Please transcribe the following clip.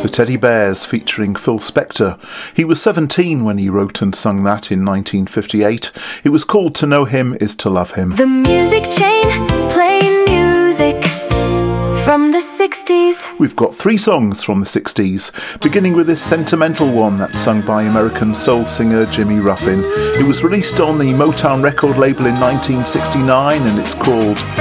The Teddy Bears featuring Phil Spector. He was 17 when he wrote and sung that in 1958. It was called To Know Him Is To Love Him. The Music Chain, playing music from the 60s. We've got 3 songs from the 60s, beginning with this sentimental one that's sung by American soul singer Jimmy Ruffin. It was released on the Motown record label in 1969 and it's called